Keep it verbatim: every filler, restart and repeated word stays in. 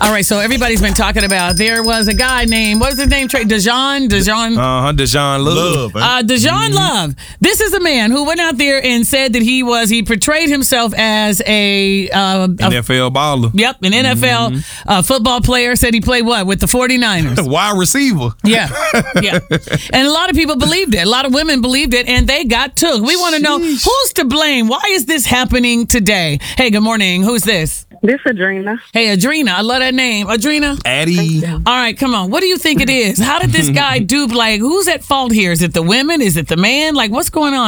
All right, so everybody's been talking about there was a guy named, what was his name? Trey Dejon? Dejon? Uh-huh, Dejon Love. Love. Uh, Dejon Love. This is a man who went out there and said that he was, he portrayed himself as a... Uh, N F L baller. Yep, an N F L uh, football player. Said he played what? With the forty-niners. Wide receiver. Yeah, yeah. And a lot of people believed it. A lot of women believed it, and they got took. We want to know who's to blame. Why is this happening today? Hey, good morning. Who's this? This Adrena. Hey, Adrena. I love that name. Adrena? Addie. All right, come on. What do you think it is? How did this guy dupe? Like, who's at fault here? Is it the women? Is it the man? Like, what's going on?